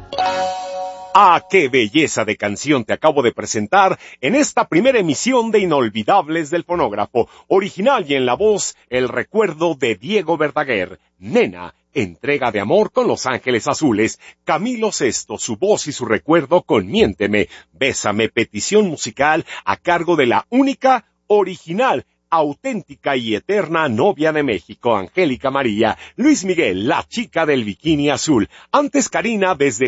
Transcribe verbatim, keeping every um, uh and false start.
¡Ah, qué belleza de canción te acabo de presentar en esta primera emisión de Inolvidables del Fonógrafo! Original y en la voz, el recuerdo de Diego Verdaguer. Nena, entrega de amor con Los Ángeles Azules. Camilo Sesto, su voz y su recuerdo con Miénteme. Bésame, petición musical a cargo de la única, original, auténtica y eterna novia de México, Angélica María. Luis Miguel, la chica del bikini azul. Antes Karina desde